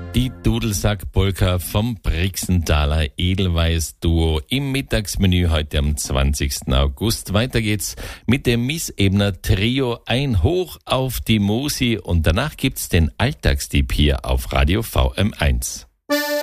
Die Dudelsack-Polka vom Brixenthaler Edelweiß-Duo im Mittagsmenü heute am 20. August. Weiter geht's mit dem Miss-Ebner Trio, ein Hoch auf die Musi, und danach gibt's den Alltagstipp hier auf Radio VM1.